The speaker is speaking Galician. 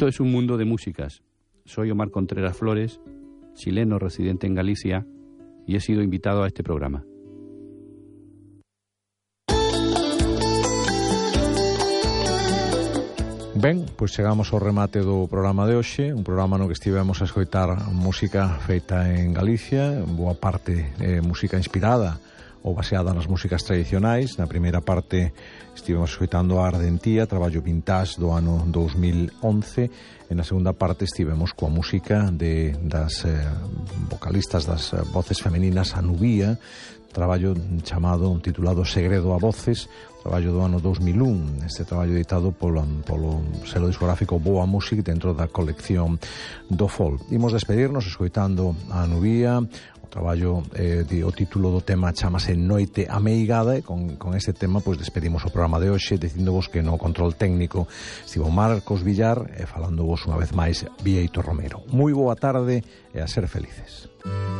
Esto es un mundo de músicas. Soy Omar Contreras Flores, chileno residente en Galicia, y he sido invitado a este programa. Ben, pois chegamos ao remate do programa de hoxe, un programa no que estivemos a escoitar música feita en Galicia, boa parte música inspirada ou baseada nas músicas tradicionais. Na primeira parte estivemos escoitando a Ardentía, traballo vintage do ano 2011, e na segunda parte estivemos coa música das vocalistas, das voces femininas, a Nubía, traballo chamado, titulado Segredo a Voces, traballo do ano 2001, este traballo editado polo selo discográfico Boa Music dentro da colección do Folk. Imos despedirnos escoitando a Nubía, o traballo, o título do tema chamase Noite Ameigada, e con este tema pois despedimos o programa de hoxe, dicíndovos que no control técnico estivo Marcos Villar, e falándovos unha vez máis Bieito Romero. Moi boa tarde e a ser felices.